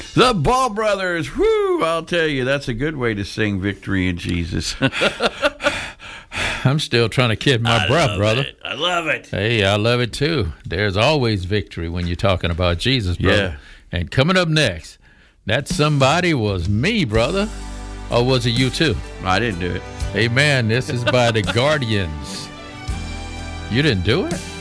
The Ball Brothers. Whoo! I'll tell you, that's a good way to sing Victory in Jesus. I'm still trying to catch my breath, brother. I love it. Hey, I love it too. There's always victory when you're talking about Jesus, brother. Yeah. And coming up next, that somebody was me, brother. Or was it you too? I didn't do it. Amen. This is by the Guardians. You didn't do it?